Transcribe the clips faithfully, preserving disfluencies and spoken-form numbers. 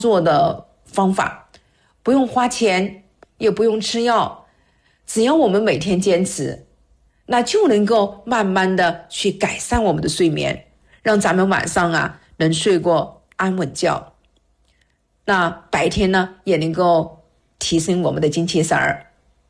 做的方法，不用花钱，也不用吃药，只要我们每天坚持，那就能够慢慢的去改善我们的睡眠，让咱们晚上啊能睡过安稳觉，那白天呢也能够提升我们的精气神儿。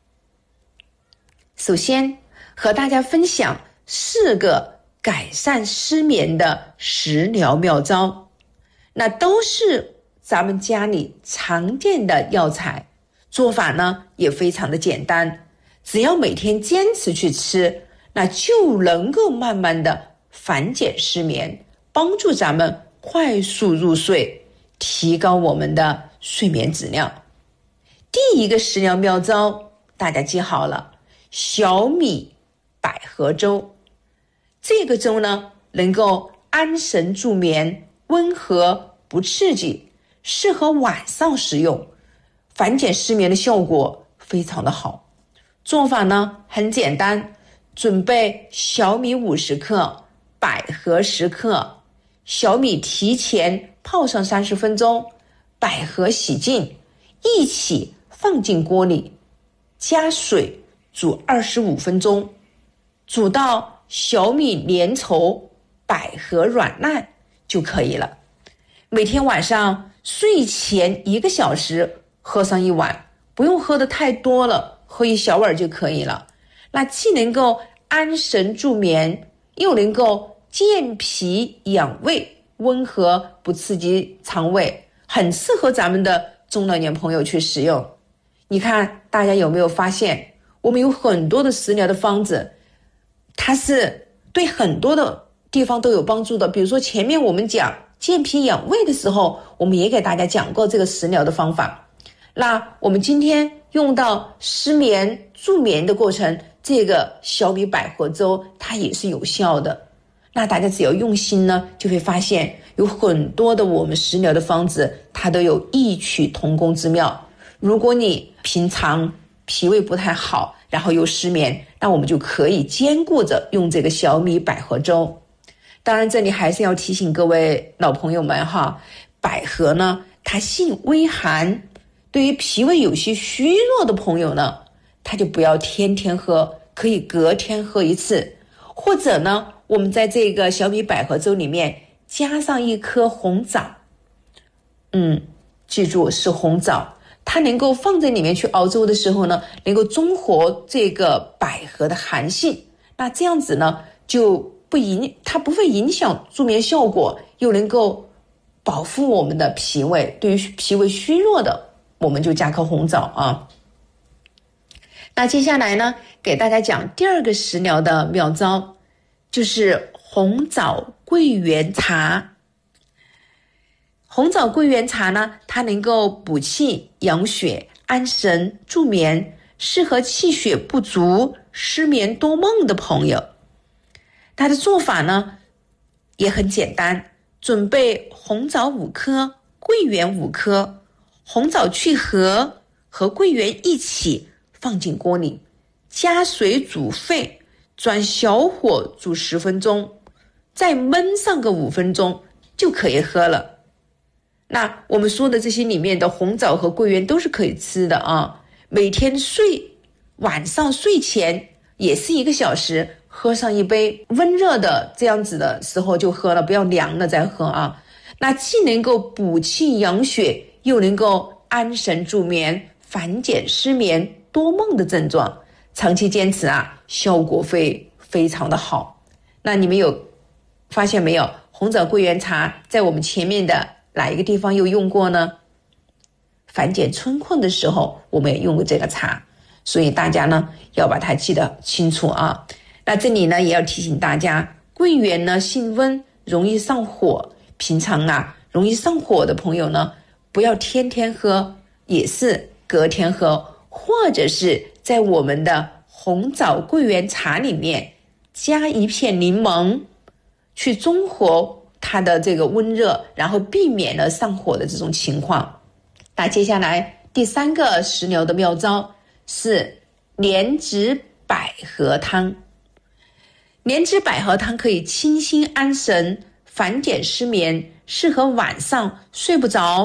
首先和大家分享四个改善失眠的食疗妙招，那都是咱们家里常见的药材，做法呢也非常的简单，只要每天坚持去吃，那就能够慢慢的缓解失眠，帮助咱们快速入睡，提高我们的睡眠质量。第一个食疗妙招大家记好了，小米百合粥。这个粥呢能够安神助眠，温和不刺激，适合晚上食用，缓解失眠的效果非常的好。做法呢很简单，准备小米五十克，百合十克。小米提前泡上三十分钟，百合洗净，一起放进锅里，加水煮二十五分钟，煮到小米粘稠，百合软烂就可以了。每天晚上睡前一个小时喝上一碗，不用喝得太多了，喝一小碗就可以了。那既能够安神助眠，又能够健脾养胃，温和不刺激肠胃，很适合咱们的中老年朋友去使用。你看大家有没有发现，我们有很多的食疗的方子，它是对很多的地方都有帮助的。比如说前面我们讲健脾养胃的时候，我们也给大家讲过这个食疗的方法。那我们今天用到失眠助眠的过程，这个小米百合粥它也是有效的。那大家只要用心呢，就会发现有很多的我们食疗的方子，它都有异曲同工之妙。如果你平常脾胃不太好，然后又失眠，那我们就可以兼顾着用这个小米百合粥。当然这里还是要提醒各位老朋友们哈，百合呢它性微寒，对于脾胃有些虚弱的朋友呢，他就不要天天喝，可以隔天喝一次，或者呢我们在这个小米百合粥里面加上一颗红枣，嗯，记住是红枣，它能够放在里面去熬粥的时候呢，能够中和这个百合的寒性，那这样子呢就不影它不会影响助眠效果，又能够保护我们的脾胃，对于脾胃虚弱的我们就加颗红枣啊。那接下来呢给大家讲第二个食疗的妙招，就是红枣桂圆茶。红枣桂圆茶呢，它能够补气养血，安神助眠，适合气血不足、失眠多梦的朋友。它的做法呢也很简单，准备红枣五颗，桂圆五颗，红枣去核和桂圆一起放进锅里，加水煮沸，转小火煮十分钟，再焖上个五分钟就可以喝了。那我们说的这些里面的红枣和桂圆都是可以吃的啊。每天睡晚上睡前也是一个小时，喝上一杯温热的，这样子的时候就喝了，不要凉了再喝啊。那既能够补气养血，又能够安神助眠，缓解失眠多梦的症状，长期坚持啊，效果会非常的好。那你们有发现没有，红枣桂圆茶在我们前面的哪一个地方又用过呢？缓解春困的时候我们也用过这个茶，所以大家呢要把它记得清楚啊。那这里呢也要提醒大家，桂圆呢性温，容易上火，平常啊容易上火的朋友呢不要天天喝，也是隔天喝，或者是在我们的红枣桂圆茶里面加一片柠檬，去中和它的这个温热，然后避免了上火的这种情况。那接下来第三个食疗的妙招是莲子百合汤。莲子百合汤可以清心安神，缓解失眠，适合晚上睡不着、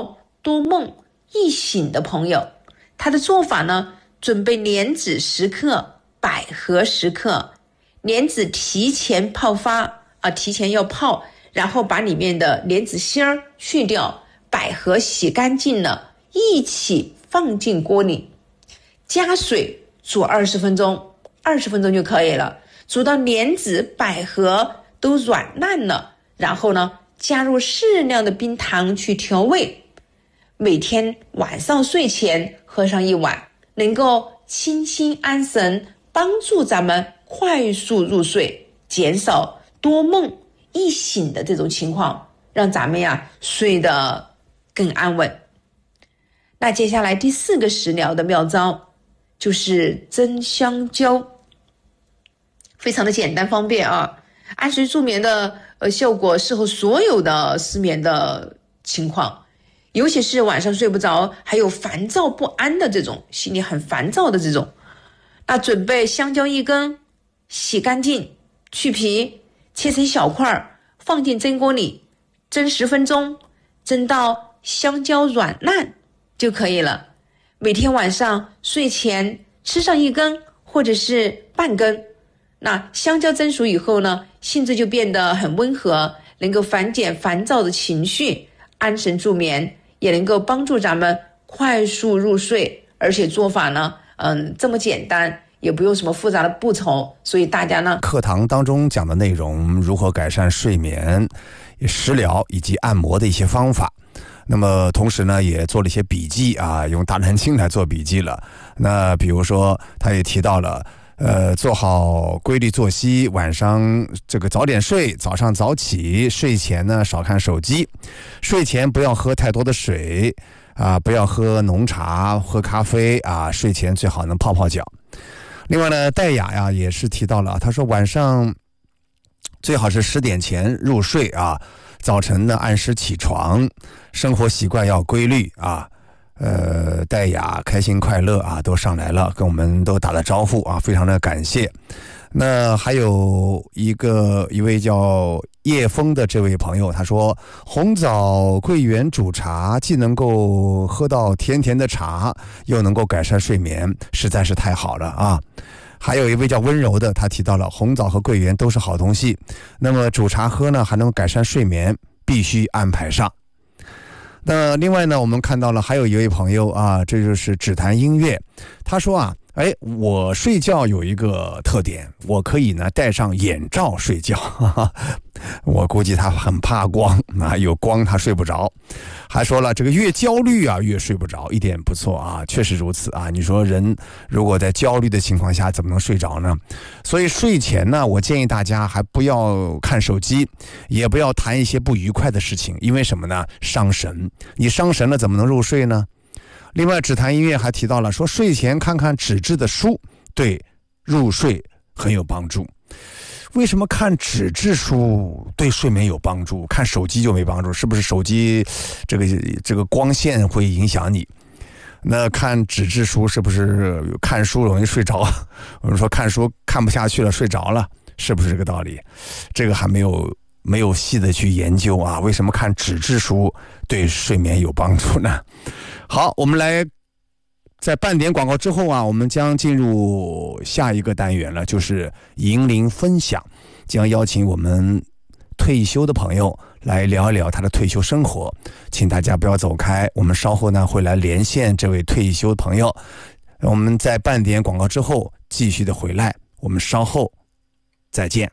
多梦易醒的朋友，他的做法呢，准备莲子十克，百合十克，莲子提前泡发啊，提前要泡，然后把里面的莲子芯儿去掉，百合洗干净了，一起放进锅里，加水煮二十分钟，二十分钟就可以了。煮到莲子、百合都软烂了，然后呢，加入适量的冰糖去调味。每天晚上睡前喝上一碗，能够清心安神，帮助咱们快速入睡，减少多梦易醒的这种情况，让咱们呀睡得更安稳。那接下来第四个食疗的妙招就是蒸香蕉，非常的简单方便啊，安睡助眠的呃效果适合所有的失眠的情况，尤其是晚上睡不着，还有烦躁不安的这种，心里很烦躁的这种。那准备香蕉一根，洗干净，去皮，切成小块，放进蒸锅里蒸十分钟，蒸到香蕉软烂就可以了。每天晚上睡前吃上一根或者是半根。那香蕉蒸熟以后呢，性质就变得很温和，能够缓解烦躁的情绪，安神助眠，也能够帮助咱们快速入睡。而且做法呢，嗯，这么简单，也不用什么复杂的步骤，所以大家呢， 课堂当中讲的内容，如何改善睡眠、食疗以及按摩的一些方法。那么同时呢，也做了一些笔记啊，用大蓝鲸来做笔记了。那比如说，他也提到了。呃，做好规律作息，晚上这个早点睡，早上早起，睡前呢少看手机，睡前不要喝太多的水啊，不要喝浓茶、喝咖啡啊，睡前最好能泡泡脚。另外呢，戴雅呀也是提到了，他说晚上最好是十点前入睡啊，早晨呢按时起床，生活习惯要规律啊。呃，戴雅开心快乐啊，都上来了，跟我们都打了招呼啊，非常的感谢。那还有一个一位叫叶枫的这位朋友，他说红枣桂圆煮茶，既能够喝到甜甜的茶，又能够改善睡眠，实在是太好了啊。还有一位叫温柔的，他提到了红枣和桂圆都是好东西，那么煮茶喝呢，还能够改善睡眠，必须安排上。那另外呢，我们看到了还有一位朋友啊，这就是只谈音乐。他说啊，哎，我睡觉有一个特点，我可以呢戴上眼罩睡觉。哈哈，我估计他很怕光啊，有光他睡不着。还说了，这个越焦虑啊越睡不着，一点不错啊，确实如此啊。你说人如果在焦虑的情况下怎么能睡着呢？所以睡前呢，我建议大家还不要看手机，也不要谈一些不愉快的事情，因为什么呢？伤神。你伤神了怎么能入睡呢？另外只谈音乐还提到了说，睡前看看纸质的书对入睡很有帮助。为什么看纸质书对睡眠有帮助，看手机就没帮助？是不是手机这个这个光线会影响你？那看纸质书是不是看书容易睡着？我们说看书看不下去了睡着了，是不是这个道理？这个还没有没有细的去研究啊，为什么看纸质书对睡眠有帮助呢？好，我们来在半点广告之后啊，我们将进入下一个单元了，就是银铃分享，将邀请我们退休的朋友来聊一聊他的退休生活，请大家不要走开，我们稍后呢会来连线这位退休的朋友。我们在半点广告之后继续的回来，我们稍后再见。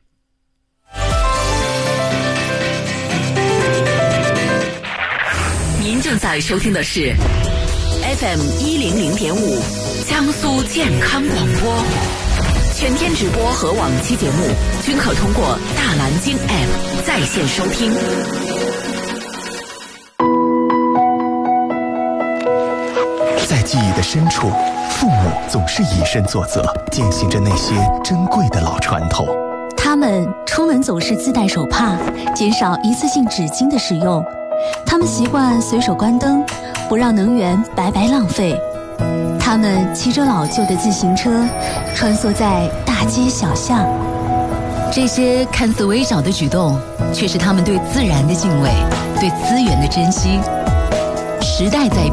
您正在收听的是 F M 一零零点五江苏健康广播，全天直播和往期节目均可通过大蓝鲸 App 在线收听。 在记忆的深处，父母总是以身作则，践行着那些珍贵的老传统。 他们出门总是自带手帕，减少一次性纸巾的使用。他们习惯随手关灯，不让能源白白浪费。他们骑着老旧的自行车，穿梭在大街小巷。 这些看似微小的举动，却是他们对自然的敬畏，对资源的珍惜。 时代在